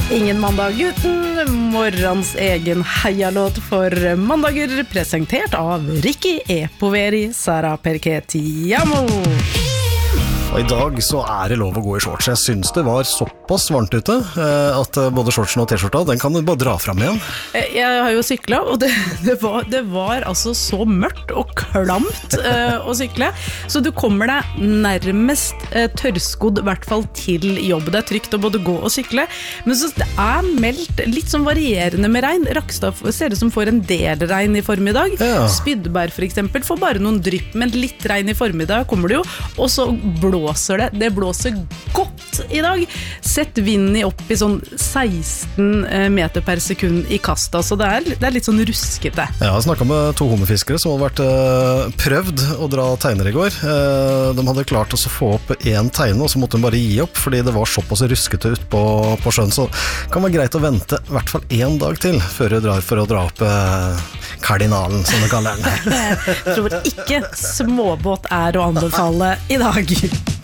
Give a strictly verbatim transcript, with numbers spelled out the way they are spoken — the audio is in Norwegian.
Ingen mandag uten morgens egen heialåt for mandager, presentert av Ricky Epoveri, Sara Perketiamo. Og i dag så er det lov å gå i shorts. Jeg synes det var såpass varmt ute at både shortsen og t-skjorta, den kan du bare dra frem igjen. Jeg har jo syklet, og det, det, var, det var altså så mørkt og klamt uh, å sykle, så du kommer deg nærmest uh, tørrskodd, i hvert fall til jobb. Det er trygt å både gå og sykle, men så det er meldt litt sånn varierende med regn. Rakstad ser det som får en del regn i formiddag. Ja. Spydberg for eksempel får bare noen drypp, men litt regn i formiddag kommer det jo, og så blå blåser det. Det blåser godt i dag. Sett vinden opp i sånn seksten meter per sekund i kasta, så det er, det er litt sånn ruskete. Jeg har snakket med to hummerfiskere som hadde vært uh, prøvd å dra teiner i går. Uh, de hadde klart å få opp en teine, og så måtte de bare gi opp, fordi det var såpass ruskete ut på, på sjøen, så det kan være greit å vente i hvert fall en dag til før du drar for å dra opp uh, kardinalen, som du kaller den. Jeg tror ikke småbåt er å anbefale i dag.